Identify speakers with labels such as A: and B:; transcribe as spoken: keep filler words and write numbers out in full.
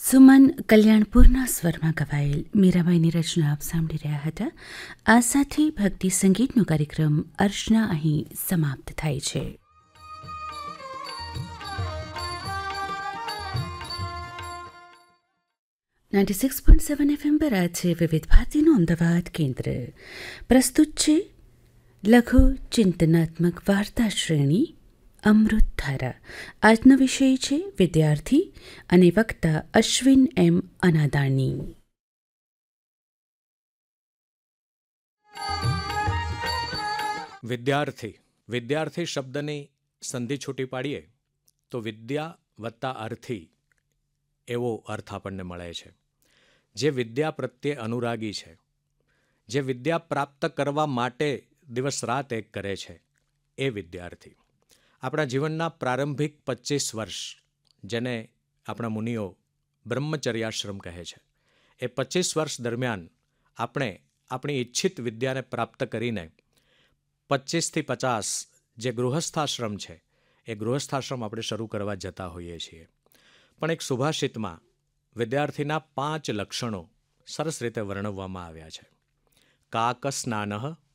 A: સુમન કલ્યાણપુરના સ્વરમાં ગવાયેલ મીરાબાઈની રચના આપ સાંભળી રહ્યા હતા. આ સાથે ભક્તિ સંગીતનો કાર્યક્રમ અર્ચના અહીં સમાપ્ત થાય છે. Ninety six point seven FM પર આ છે વિવિધ ભારતીનું અમદાવાદ કેન્દ્ર. પ્રસ્તુત છે લઘુ ચિંતનાત્મક વાર્તા શ્રેણી અમૃતધારા. આજનો વિષય છે વિદ્યાર્થી અને વક્તા અશ્વિન એમ અનાદાણી.
B: વિદ્યાર્થી વિદ્યાર્થી શબ્દની સંધિ છૂટી પાડીએ તો વિદ્યા વત્તા અર્થી એવો અર્થ આપણને મળે છે. જે વિદ્યા પ્રત્યે અનુરાગી છે, જે વિદ્યા પ્રાપ્ત કરવા માટે દિવસ રાત એક કરે છે, એ વિદ્યાર્થી. આપણા જીવનના પ્રારંભિક પચીસ વર્ષ, જેને આપણા મુનિઓ બ્રહ્મચર્યાશ્રમ કહે છે, એ પચીસ વર્ષ દરમિયાન આપણે આપણી ઈચ્છિત વિદ્યાને પ્રાપ્ત કરીને પચીસથી પચાસ જે ગૃહસ્થાશ્રમ છે, એ ગૃહસ્થાશ્રમ આપણે શરૂ કરવા જતા હોઈએ છીએ. પણ એક સુભાષિતમાં વિદ્યાર્થીના પાંચ લક્ષણો સરસ રીતે વર્ણવવામાં આવ્યા છે. કાક સ્નાનઃ